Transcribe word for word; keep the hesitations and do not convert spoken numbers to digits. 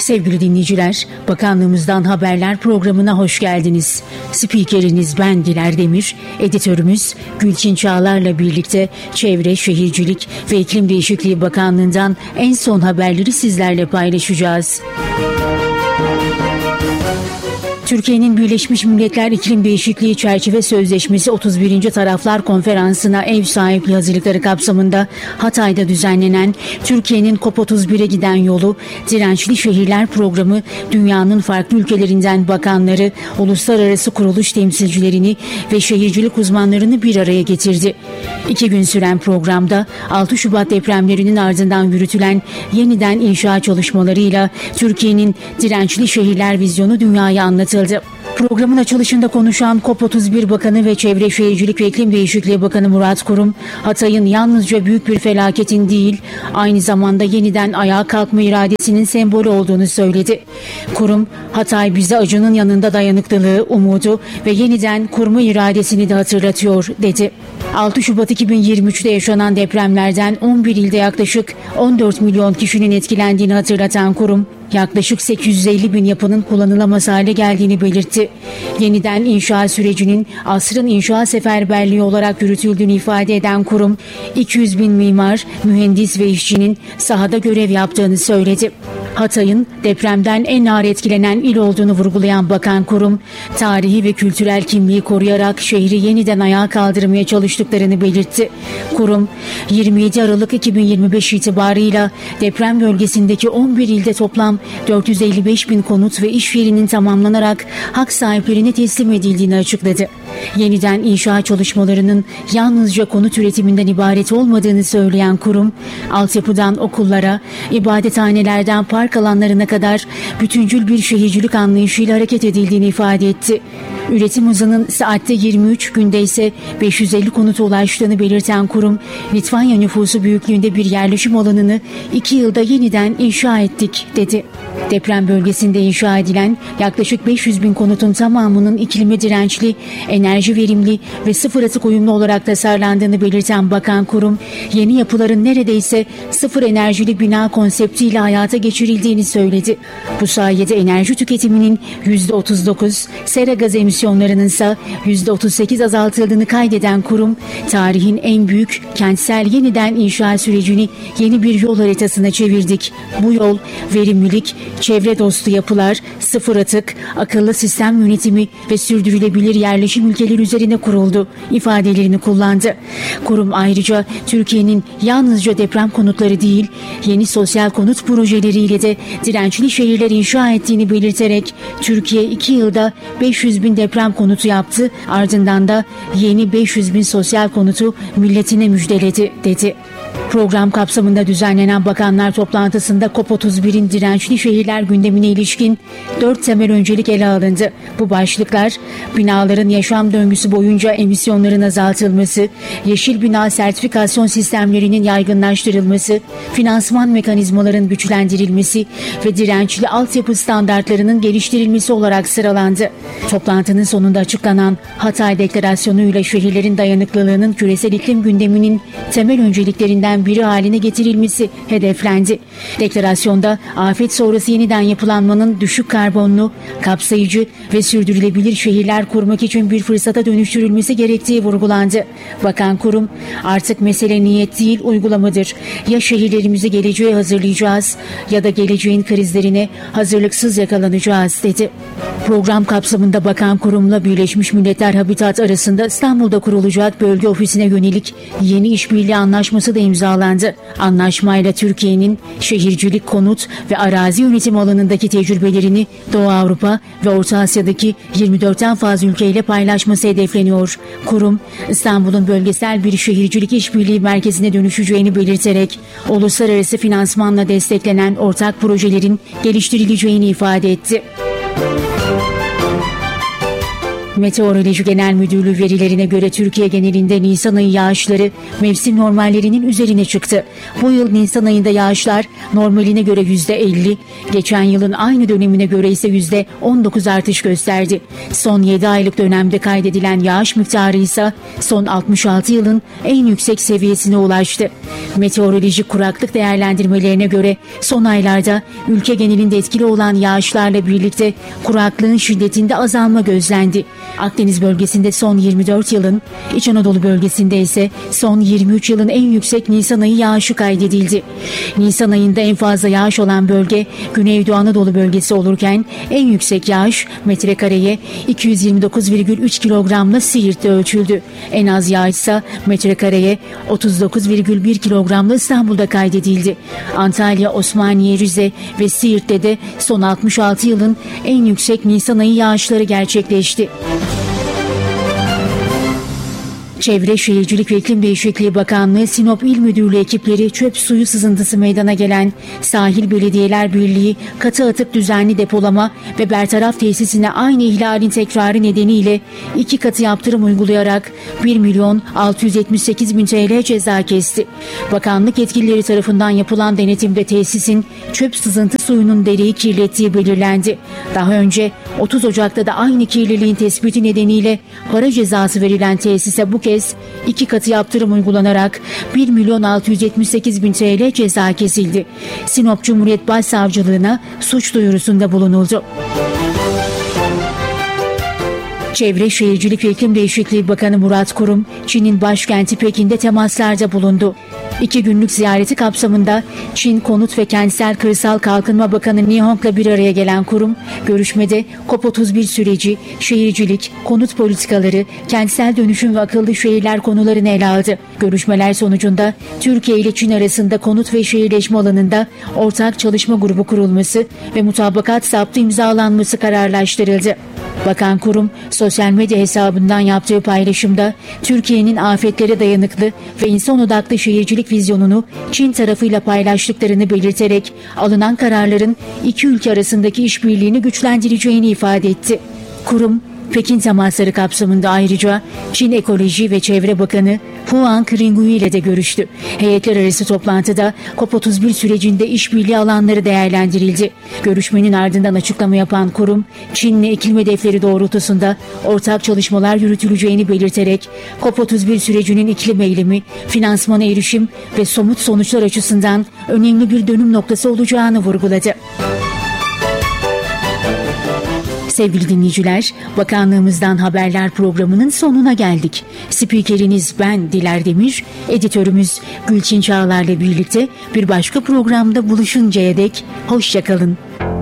Sevgili dinleyiciler, Bakanlığımızdan Haberler programına hoş geldiniz. Spikeriniz ben Diler Demir, editörümüz Gülçin Çağlar'la birlikte Çevre, Şehircilik ve İklim Değişikliği Bakanlığı'ndan en son haberleri sizlerle paylaşacağız. Türkiye'nin Birleşmiş Milletler İklim Değişikliği Çerçeve Sözleşmesi otuz birinci Taraflar Konferansı'na ev sahipliği hazırlıkları kapsamında Hatay'da düzenlenen Türkiye'nin COP otuz bire giden yolu Dirençli Şehirler Programı dünyanın farklı ülkelerinden bakanları, uluslararası kuruluş temsilcilerini ve şehircilik uzmanlarını bir araya getirdi. İki gün süren programda altı Şubat depremlerinin ardından yürütülen yeniden inşa çalışmalarıyla Türkiye'nin Dirençli Şehirler Vizyonu dünyaya anlatıldı. Programın açılışında konuşan COP otuz bir Bakanı ve Çevre, Şehircilik ve İklim Değişikliği Bakanı Murat Kurum, Hatay'ın yalnızca büyük bir felaketin değil, aynı zamanda yeniden ayağa kalkma iradesinin sembolü olduğunu söyledi. Kurum, Hatay bize acının yanında dayanıklılığı, umudu ve yeniden kurma iradesini de hatırlatıyor, dedi. altı Şubat iki bin yirmi üçte yaşanan depremlerden on bir ilde yaklaşık on dört milyon kişinin etkilendiğini hatırlatan kurum, yaklaşık sekiz yüz elli bin yapının kullanılamaz hale geldiğini belirtti. Yeniden inşa sürecinin asrın inşa seferberliği olarak yürütüldüğünü ifade eden kurum, iki yüz bin mimar, mühendis ve işçinin sahada görev yaptığını söyledi. Hatay'ın depremden en ağır etkilenen il olduğunu vurgulayan Bakan Kurum, tarihi ve kültürel kimliği koruyarak şehri yeniden ayağa kaldırmaya çalıştıklarını belirtti. Kurum, yirmi yedi Aralık iki bin yirmi beş itibarıyla deprem bölgesindeki on bir ilde toplam dört yüz elli beş bin konut ve iş yerinin tamamlanarak hak sahiplerine teslim edildiğini açıkladı. Yeniden inşa çalışmalarının yalnızca konut üretiminden ibaret olmadığını söyleyen kurum, altyapıdan okullara, ibadethanelerden park alanlarına kadar bütüncül bir şehircilik anlayışıyla hareket edildiğini ifade etti. Üretim hızının saatte yirmi üç, günde ise beş yüz elli konuta ulaştığını belirten kurum, Litvanya nüfusu büyüklüğünde bir yerleşim alanını iki yılda yeniden inşa ettik, dedi. Deprem bölgesinde inşa edilen yaklaşık beş yüz bin konutun tamamının iklime dirençli, enerji verimli ve sıfır atık uyumlu olarak tasarlandığını belirten Bakan Kurum, yeni yapıların neredeyse sıfır enerjili bina konseptiyle hayata geçirildiğini söyledi. Bu sayede enerji tüketiminin yüzde otuz dokuz, sera gaz emisyonlarının ise yüzde otuz sekiz azaltıldığını kaydeden kurum, tarihin en büyük kentsel yeniden inşa sürecini yeni bir yol haritasına çevirdik. Bu yol, verimlilik, çevre dostu yapılar, sıfır atık, akıllı sistem yönetimi ve sürdürülebilir yerleşim ülkeleri üzerine kuruldu ifadelerini kullandı. Kurum ayrıca Türkiye'nin yalnızca deprem konutları değil, yeni sosyal konut projeleriyle de dirençli şehirler inşa ettiğini belirterek Türkiye iki yılda beş yüz bin deprem konutu yaptı, ardından da yeni beş yüz bin sosyal konutu milletine müjdeledi, dedi. Program kapsamında düzenlenen bakanlar toplantısında COP otuz birin dirençli şehirler gündemine ilişkin dört temel öncelik ele alındı. Bu başlıklar, binaların yaşam döngüsü boyunca emisyonların azaltılması, yeşil bina sertifikasyon sistemlerinin yaygınlaştırılması, finansman mekanizmaların güçlendirilmesi ve dirençli altyapı standartlarının geliştirilmesi olarak sıralandı. Toplantının sonunda açıklanan Hatay Deklarasyonu ile şehirlerin dayanıklılığının küresel iklim gündeminin temel önceliklerinden biri haline getirilmesi hedeflendi. Deklarasyonda afet sonrası yeniden yapılanmanın düşük karbonlu, kapsayıcı ve sürdürülebilir şehirler kurmak için bir fırsata dönüştürülmesi gerektiği vurgulandı. Bakan Kurum, artık mesele niyet değil uygulamadır. Ya şehirlerimizi geleceğe hazırlayacağız ya da geleceğin krizlerine hazırlıksız yakalanacağız, dedi. Program kapsamında Bakan Kurum'la Birleşmiş Milletler Habitat arasında İstanbul'da kurulacak bölge ofisine yönelik yeni işbirliği anlaşması da imzalandı. Anlaşmayla Türkiye'nin şehircilik, konut ve arazi yönetim alanındaki tecrübelerini Doğu Avrupa ve Orta Asya'daki yirmi dörtten fazla ülkeyle paylaşması hedefleniyor. Kurum, İstanbul'un bölgesel bir şehircilik işbirliği merkezine dönüşeceğini belirterek uluslararası finansmanla desteklenen ortak projelerin geliştirileceğini ifade etti. Meteoroloji Genel Müdürlüğü verilerine göre Türkiye genelinde Nisan ayı yağışları mevsim normallerinin üzerine çıktı. Bu yıl Nisan ayında yağışlar normaline göre yüzde elli, geçen yılın aynı dönemine göre ise yüzde on dokuz artış gösterdi. Son yedi aylık dönemde kaydedilen yağış miktarı ise son altmış altı yılın en yüksek seviyesine ulaştı. Meteorolojik kuraklık değerlendirmelerine göre son aylarda ülke genelinde etkili olan yağışlarla birlikte kuraklığın şiddetinde azalma gözlendi. Akdeniz bölgesinde son yirmi dört yılın, İç Anadolu bölgesinde ise son yirmi üç yılın en yüksek Nisan ayı yağışı kaydedildi. Nisan ayında en fazla yağış olan bölge Güneydoğu Anadolu bölgesi olurken en yüksek yağış metrekareye iki yüz yirmi dokuz virgül üç kilogramla Siirt'te ölçüldü. En az yağış ise metrekareye otuz dokuz virgül bir kilogramla İstanbul'da kaydedildi. Antalya, Osmaniye, Rize ve Siirt'te de son altmış altı yılın en yüksek Nisan ayı yağışları gerçekleşti. Çevre Şehircilik ve İklim Değişikliği Bakanlığı Sinop İl Müdürlüğü ekipleri çöp suyu sızıntısı meydana gelen Sahil Belediyeler Birliği katı atık düzenli depolama ve bertaraf tesisine aynı ihlalin tekrarı nedeniyle iki katı yaptırım uygulayarak bir milyon altı yüz yetmiş sekiz bin T L ceza kesti. Bakanlık yetkilileri tarafından yapılan denetimde tesisin çöp sızıntı suyunun dereyi kirlettiği belirlendi. Daha önce otuz Ocak'ta da aynı kirliliğin tespiti nedeniyle para cezası verilen tesise bu kez iki katı yaptırım uygulanarak bir milyon altı yüz yetmiş sekiz bin T L ceza kesildi. Sinop Cumhuriyet Başsavcılığına suç duyurusunda bulunuldu. Çevre Şehircilik ve İklim Değişikliği Bakanı Murat Kurum, Çin'in başkenti Pekin'de temaslarda bulundu. İki günlük ziyareti kapsamında Çin Konut ve Kentsel Kırsal Kalkınma Bakanı Ni Hong'la bir araya gelen kurum, görüşmede COP otuz bir süreci, şehircilik, konut politikaları, kentsel dönüşüm ve akıllı şehirler konularını ele aldı. Görüşmeler sonucunda Türkiye ile Çin arasında konut ve şehirleşme alanında ortak çalışma grubu kurulması ve mutabakat zaptı imzalanması kararlaştırıldı. Bakan Kurum, sosyal medya hesabından yaptığı paylaşımda Türkiye'nin afetlere dayanıklı ve insan odaklı şehircilik vizyonunu Çin tarafıyla paylaştıklarını belirterek alınan kararların iki ülke arasındaki işbirliğini güçlendireceğini ifade etti. Kurum, Pekin temasları kapsamında ayrıca Çin Ekoloji ve Çevre Bakanı Huang Ringui ile de görüştü. Heyetler arası toplantıda COP otuz bir sürecinde işbirliği alanları değerlendirildi. Görüşmenin ardından açıklama yapan kurum, Çin'le iklim hedefleri doğrultusunda ortak çalışmalar yürütüleceğini belirterek COP otuz bir sürecinin iklim eylemi, finansmana erişim ve somut sonuçlar açısından önemli bir dönüm noktası olacağını vurguladı. Sevgili dinleyiciler, Bakanlığımızdan Haberler programının sonuna geldik. Spikeriniz ben Diler Demir, editörümüz Gülçin Çağlar'la birlikte bir başka programda buluşuncaya dek hoşça kalın.